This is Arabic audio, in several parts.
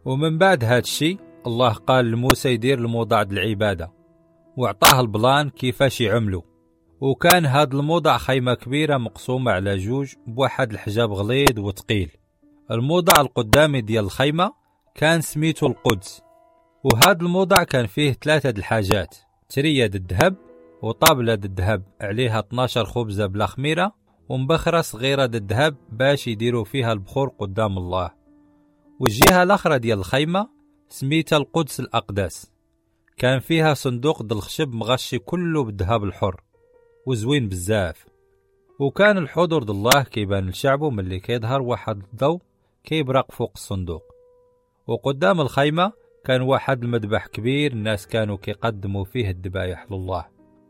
ومن بعد هاد الشي الله قال لموسى يدير الموضع د العبادة، وعطاه البلان كيفاش يعملو. وكان هاد الموضع خيمة كبيرة مقسومة على جوج بواحد الحجاب غليظ وثقيل. الموضع القدامي ديال الخيمة كان سميتو القدس، وهاد الموضع كان فيه 3 الحاجات: ترية الذهب، وطابلة الذهب عليها 12 خبزة بلا خميرة، ومبخرة صغيرة الذهب باش يديروا فيها البخور قدام الله. والجهة الأخرى ديال الخيمة سميتها القدس الأقدس، كان فيها صندوق د الخشب مغشي كله بالذهب الحر وزوين بزاف. وكان الحضور د الله كيبان لشعبه ملي كيظهر واحد الضوء كيبرق فوق الصندوق. وقدام الخيمة كان واحد المذبح كبير الناس كانوا كيقدموا فيه الذبايح لله،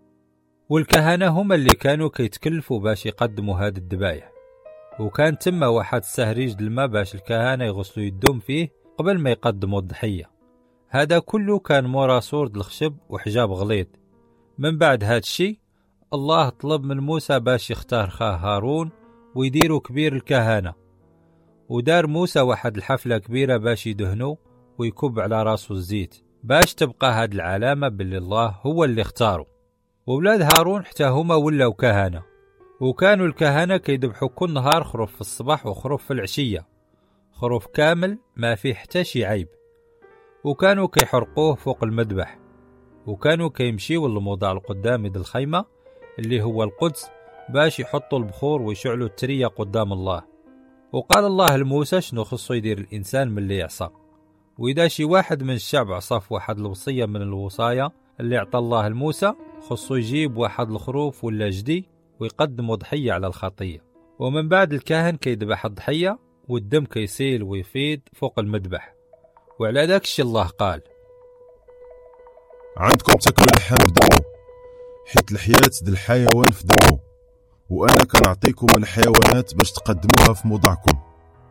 والكهنة هما اللي كانوا كيتكلفوا باش يقدموا هاد الذبايح. وكان تما واحد السهريج د الماء باش الكهنة يغسلوا يدهم فيه قبل ما يقدموا الضحية. هذا كله كان مورا سور د الخشب وحجاب غليظ. من بعد هاد الشي الله طلب من موسى باش يختار خاه هارون ويديروا كبير الكهنة، ودار موسى واحد الحفلة كبيرة باش يدهنو ويكب على راسه الزيت باش تبقى هاد العلامة باللي الله هو اللي اختاره. وولاد هارون حتى هما ولاو كهنة، وكانوا الكهنة كيذبحوا كل نهار خروف في الصباح وخروف في العشية، خروف كامل ما فيه حتى شي عيب. وكانوا كيحرقوه فوق المذبح، وكانوا كيمشيوا للموضع القدامي د الخيمة اللي هو القدس باش يحطوا البخور ويشعلوا الترية قدام الله. وقال الله لموسى شنو خصو يدير الإنسان من اللي يعصى. وإذا شي واحد من الشعب عصى في واحد الوصية من الوصايا اللي اعطى الله لموسى، خصو يجيب واحد الخروف ولا جدي ويقدموا ضحية على الخطية. ومن بعد الكاهن كيذبح الضحية والدم كيسيل ويفيض فوق المذبح. وعلى داك الشي الله قال: عندكم تاكلوا اللحم بدمو، حيت الحياة د الحيوان في دمو، وأنا كنعطيكم الحيوانات باش تقدموها في موضعكم.